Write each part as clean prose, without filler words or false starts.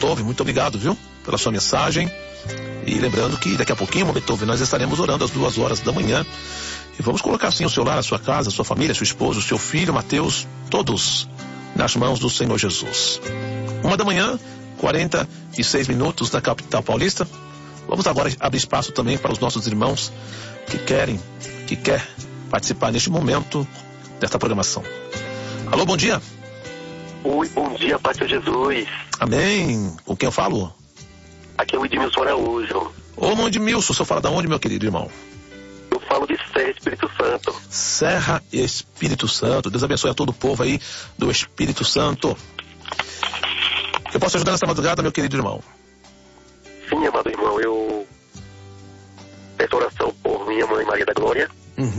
Momentove, muito obrigado, viu? Pela sua mensagem. E lembrando que daqui a pouquinho, Momentove, nós estaremos orando às 2 horas da manhã. E vamos colocar assim o seu lar, a sua casa, a sua família, sua esposa, o seu filho, Mateus, todos nas mãos do Senhor Jesus. 1 da manhã, 46 minutos na capital paulista. Vamos agora abrir espaço também para os nossos irmãos que quer participar neste momento desta programação. Alô, bom dia. Oi, bom dia, Pai de Jesus. Amém. Com quem eu falo? Aqui é o Edmilson Araújo. Ô, Edmilson, o senhor fala de onde, meu querido irmão? Eu falo de Serra, Espírito Santo. Serra, Espírito Santo. Deus abençoe a todo o povo aí do Espírito Santo. Eu posso ajudar nessa madrugada, meu querido irmão? Sim, amado irmão, eu peço oração por minha mãe Maria da Glória.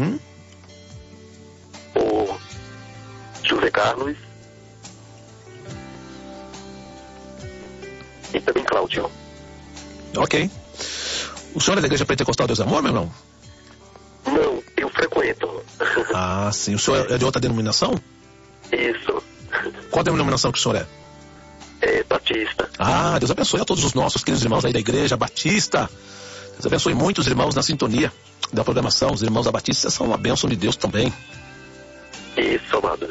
Por José Carlos. E também Cláudio. Ok. O senhor é da Igreja Pentecostal Deus é Amor, meu irmão? Não, eu frequento. Ah, sim. O senhor é de outra denominação? Isso. Qual denominação que o senhor é? É Batista. Ah, Deus abençoe a todos os nossos queridos irmãos aí da Igreja Batista. Deus abençoe muitos irmãos na sintonia da programação. Os irmãos da Batista são uma bênção de Deus também. Isso, amado.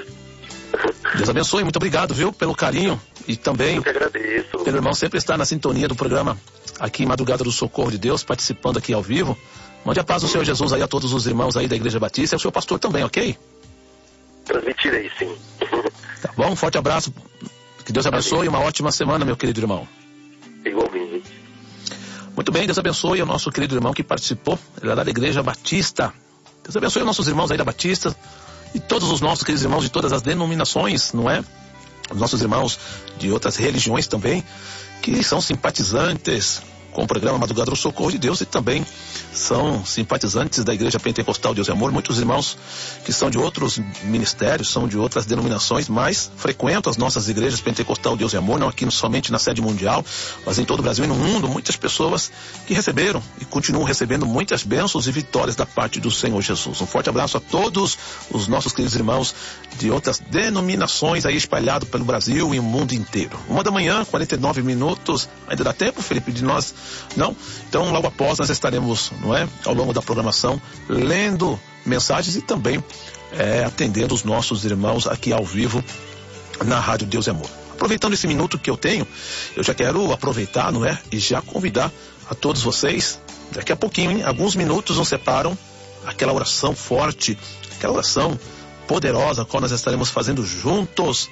Deus abençoe, muito obrigado, viu, pelo carinho e também eu que agradeço. Pelo irmão sempre estar na sintonia do programa aqui em Madrugada do Socorro de Deus, participando aqui ao vivo. Mande a paz do Senhor Jesus aí a todos os irmãos aí da Igreja Batista e ao seu pastor também, ok? Transmitirei, sim. Tá bom, um forte abraço. Que Deus abençoe e uma ótima semana, meu querido irmão. Igualmente. Muito bem, Deus abençoe o nosso querido irmão que participou, ele era da Igreja Batista. Deus abençoe os nossos irmãos aí da Batista e todos os nossos queridos irmãos de todas as denominações, não é? Os nossos irmãos de outras religiões também, que são simpatizantes com o programa Madrugada do Socorro de Deus e também são simpatizantes da Igreja Pentecostal Deus é Amor. Muitos irmãos que são de outros ministérios, são de outras denominações, mas frequentam as nossas igrejas Pentecostal Deus é Amor, não aqui somente na sede mundial, mas em todo o Brasil e no mundo. Muitas pessoas que receberam e continuam recebendo muitas bênçãos e vitórias da parte do Senhor Jesus. Um forte abraço a todos os nossos queridos irmãos de outras denominações aí espalhados pelo Brasil e o mundo inteiro. 1 da manhã, 49 minutos. Ainda dá tempo, Felipe, de nós? Não? Então, logo após, nós estaremos, não é, ao longo da programação, lendo mensagens e também atendendo os nossos irmãos aqui ao vivo na Rádio Deus é Amor. Aproveitando esse minuto que eu tenho, eu já quero aproveitar, não é, e já convidar a todos vocês, daqui a pouquinho, em alguns minutos, nos separam aquela oração forte, aquela oração poderosa, qual nós estaremos fazendo juntos,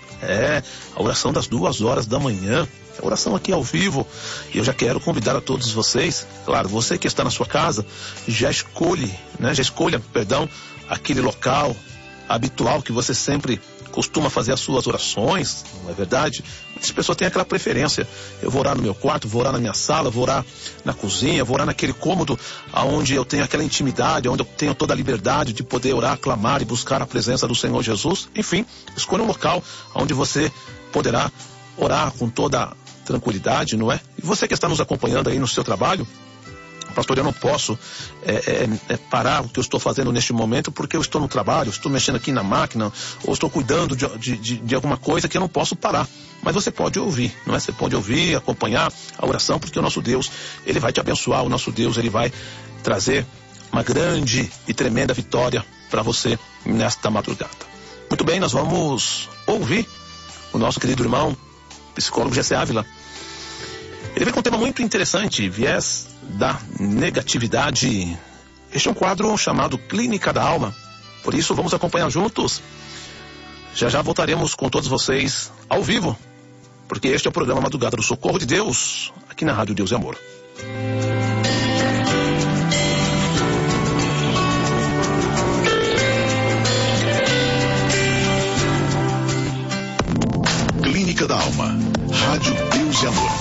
a oração das 2 horas da manhã, a oração aqui ao vivo. E eu já quero convidar a todos vocês, claro, você que está na sua casa, já escolha, aquele local habitual que você sempre costuma fazer as suas orações, não é verdade? Muitas pessoas têm aquela preferência. Eu vou orar no meu quarto, vou orar na minha sala, vou orar na cozinha, vou orar naquele cômodo onde eu tenho aquela intimidade, onde eu tenho toda a liberdade de poder orar, clamar e buscar a presença do Senhor Jesus. Enfim, escolha um local onde você poderá orar com toda tranquilidade, não é? E você que está nos acompanhando aí no seu trabalho, pastor, eu não posso parar o que eu estou fazendo neste momento porque eu estou no trabalho, estou mexendo aqui na máquina, ou estou cuidando de alguma coisa que eu não posso parar. Mas você pode ouvir, não é? Você pode ouvir, acompanhar a oração, porque o nosso Deus, Ele vai te abençoar, o nosso Deus, Ele vai trazer uma grande e tremenda vitória para você nesta madrugada. Muito bem, nós vamos ouvir o nosso querido irmão, psicólogo Jessé Ávila. Ele vem com um tema muito interessante, viés da negatividade. Este é um quadro chamado Clínica da Alma. Por isso, vamos acompanhar juntos. Já voltaremos com todos vocês ao vivo, porque este é o programa Madrugada do Socorro de Deus, aqui na Rádio Deus é Amor. Clínica da Alma, Rádio Deus é Amor.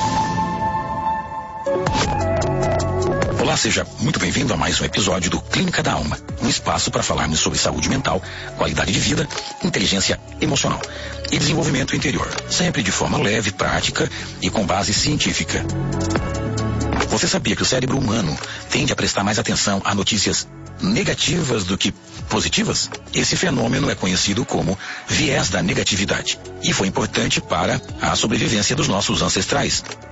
Olá, seja muito bem-vindo a mais um episódio do Clínica da Alma, um espaço para falarmos sobre saúde mental, qualidade de vida, inteligência emocional e desenvolvimento interior, sempre de forma leve, prática e com base científica. Você sabia que o cérebro humano tende a prestar mais atenção a notícias negativas do que positivas? Esse fenômeno é conhecido como viés da negatividade e foi importante para a sobrevivência dos nossos ancestrais.